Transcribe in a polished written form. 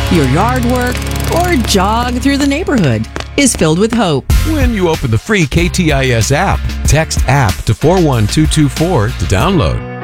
your yard work, or jog through the neighborhood is filled with hope. When you open the free KTIS app, text app to 41224 to download.